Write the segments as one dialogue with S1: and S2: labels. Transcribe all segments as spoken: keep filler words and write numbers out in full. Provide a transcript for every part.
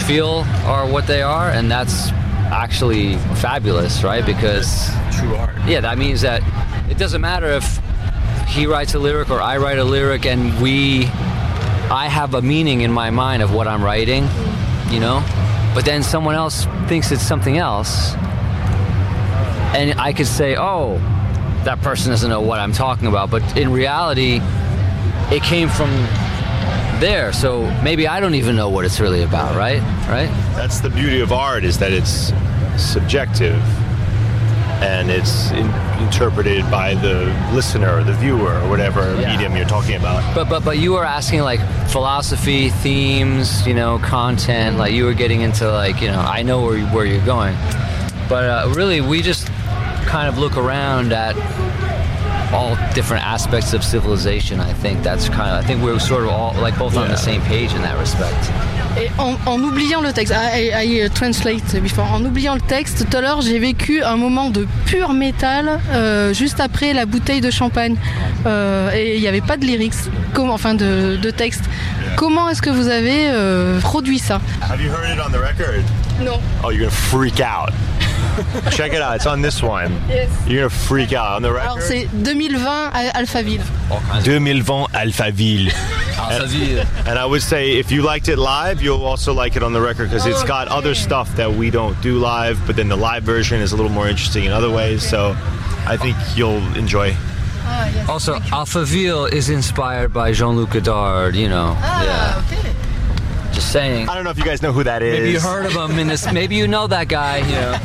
S1: feel are what they are, and that's actually fabulous, right? Because
S2: true art.
S1: Yeah, that means that it doesn't matter if he writes a lyric or I write a lyric, and we, I have a meaning in my mind of what I'm writing, you know, but then someone else thinks it's something else, and I could say, oh, that person doesn't know what I'm talking about, but in reality, it came from there, so maybe I don't even know what it's really about, right? Right?
S2: That's the beauty of art, is that it's subjective and it's in, interpreted by the listener or the viewer or whatever yeah. medium you're talking about.
S1: But but but you were asking like philosophy, themes, you know, content, like you were getting into like, you know, I know where you, where you're going. But uh, really we just kind of look around at all different aspects of civilization. I think that's kind of, I think we're sort of all like both yeah. on the same page in that respect.
S3: Et en, en oubliant le texte, I, I translate before. En oubliant le texte, tout à l'heure, j'ai vécu un moment de pur métal euh, juste après la bouteille de champagne. Euh, et il n'y avait pas de lyrics, comme, enfin de, de texte. Comment est-ce que vous avez euh, produit ça?
S2: Have you heard it on the record?
S3: Non.
S2: Oh, you're gonna freak out. Check it out, it's on this one.
S3: Yes.
S2: You're gonna freak out on the record.
S3: Alors c'est deux mille vingt Alphaville.
S2: deux mille vingt Alphaville.
S1: Alphaville.
S2: And I would say if you liked it live, you'll also like it on the record, because it's got other stuff that we don't do live, but then the live version is a little more interesting in other ways, so I think you'll enjoy.
S3: Ah, yes.
S1: Also, Alphaville is inspired by Jean-Luc Godard, you know.
S3: Ah,
S1: yeah.
S3: okay.
S1: Just saying.
S2: I don't know if you guys know who that is.
S1: Maybe you heard of him in this. Maybe you know that guy. You know.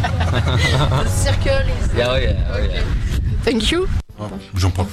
S3: The circle is.
S1: Yeah, oh yeah, oh yeah.
S3: Thank you.
S4: Oh, j'en parle.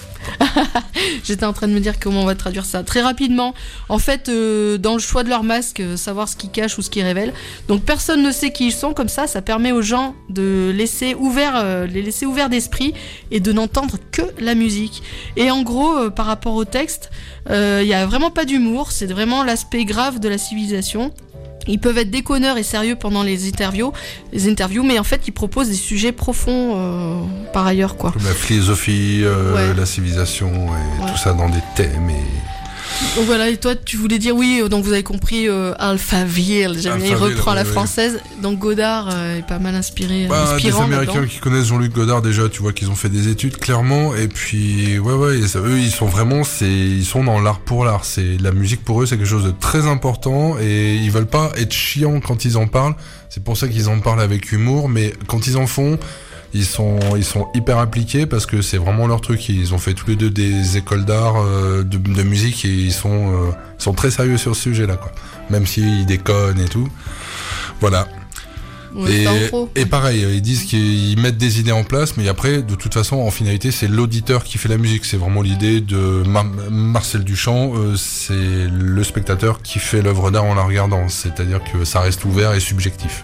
S3: J'étais en train de me dire comment on va traduire ça très rapidement. En fait, euh, dans le choix de leur masque, euh, savoir ce qu'ils cachent ou ce qu'ils révèlent. Donc personne ne sait qui ils sont, comme ça, ça permet aux gens de laisser ouvert, euh, les laisser ouverts d'esprit et de n'entendre que la musique. Et en gros, euh, par rapport au texte, il euh, y a vraiment pas d'humour, c'est vraiment l'aspect grave de la civilisation. Ils peuvent être déconneurs et sérieux pendant les interviews, les interviews, mais en fait, ils proposent des sujets profonds euh, par ailleurs, quoi.
S4: Comme la philosophie, euh,
S3: ouais.
S4: la civilisation et
S3: ouais.
S4: tout ça dans des thèmes. Et...
S3: Donc voilà, et toi, tu voulais dire oui, donc vous avez compris euh, Alphaville, j'aime bien, il reprend
S4: oui,
S3: la
S4: oui.
S3: française. Donc Godard euh, est pas mal inspiré.
S4: Bah,
S3: inspirant,
S4: des Américains
S3: là-dedans.
S4: qui connaissent Jean-Luc Godard, déjà, tu vois qu'ils ont fait des études, clairement. Et puis, ouais, ouais, et ça, eux, ils sont vraiment, c'est, ils sont dans l'art pour l'art. C'est, la musique pour eux, c'est quelque chose de très important et ils veulent pas être chiants quand ils en parlent. C'est pour ça qu'ils en parlent avec humour, mais quand ils en font, ils sont, ils sont hyper impliqués parce que c'est vraiment leur truc. Ils ont fait tous les deux des écoles d'art, euh, de, de musique et ils sont, euh, ils sont très sérieux sur ce sujet-là, quoi. Même s'ils déconnent et tout. Voilà.
S3: Ouais,
S4: et,
S3: pro,
S4: et pareil, ils disent qu'ils mettent des idées en place, mais après, de toute façon, en finalité, c'est l'auditeur qui fait la musique. C'est vraiment l'idée de Mar- Marcel Duchamp, euh, c'est le spectateur qui fait l'œuvre d'art en la regardant. C'est-à-dire que ça reste ouvert et subjectif.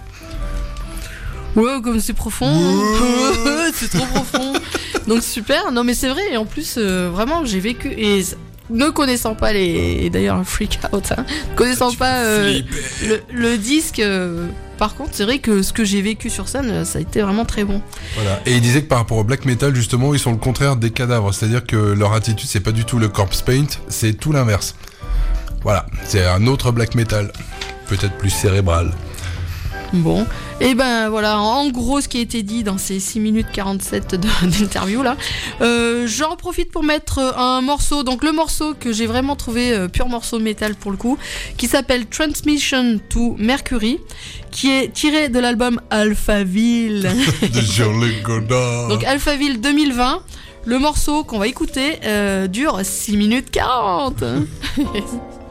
S3: Ouais, comme c'est profond, hein. C'est trop profond. Donc super, non mais c'est vrai, et en plus, euh, vraiment, j'ai vécu, et ne connaissant pas les, et d'ailleurs un freak out, hein, ne connaissant
S4: tu
S3: pas euh, le, le disque, euh, par contre, c'est vrai que ce que j'ai vécu sur scène, ça a été vraiment très bon.
S4: Voilà. Et il disait que par rapport au black metal, justement, ils sont le contraire des cadavres. C'est-à-dire que leur attitude, c'est pas du tout le corpse paint, c'est tout l'inverse. Voilà, c'est un autre black metal, peut-être plus cérébral.
S3: Bon, et ben voilà, en gros ce qui a été dit dans ces six minutes quarante-sept de, d'interview là. Euh, j'en profite pour mettre un morceau, donc le morceau que j'ai vraiment trouvé euh, pur morceau de métal pour le coup, qui s'appelle Transmission to Mercury, qui est tiré de l'album Alphaville.
S4: De Jean-Luc Godard.
S3: Donc Alphaville deux mille vingt, le morceau qu'on va écouter euh, dure six minutes quarante.